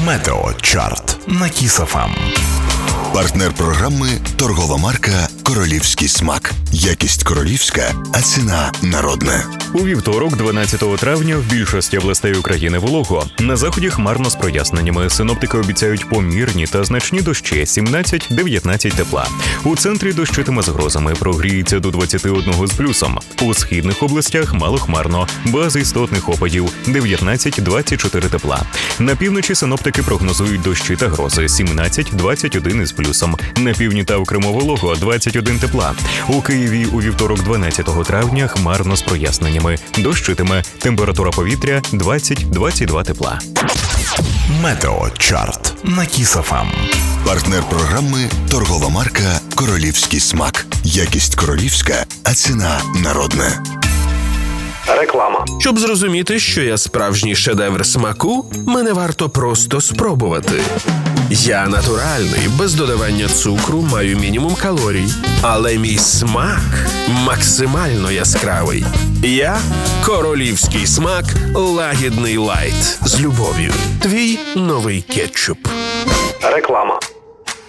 Метеочарт на Kiss FM. Партнер програми – торгова марка «Королівський смак». Якість королівська, а ціна народна. У вівторок, 12 травня, в більшості областей України волого. На заході хмарно з проясненнями. Синоптики обіцяють помірні та значні дощі – 17-19 тепла. У центрі дощитиме з грозами, прогріється до 21 з плюсом. У східних областях малохмарно, без істотних опадів – 19-24 тепла. На півночі синоптики прогнозують дощі та грози – 17-21 з плюсом. На півдні та в Криму волого – 21 тепла. У Києві у вівторок, 12 травня, хмарно з проясненнями. Дощитиме, температура повітря 20-22 тепла. Метеочарт на Kiss FM. Партнер програми – торгова марка «Королівський смак». Якість королівська, а ціна народна. Реклама. Щоб зрозуміти, що я справжній шедевр смаку, мене варто просто спробувати. Я натуральний, без додавання цукру, маю мінімум калорій. Але мій смак максимально яскравий. Я – королівський смак лагідний лайт. З любов'ю. Твій новий кетчуп. Реклама.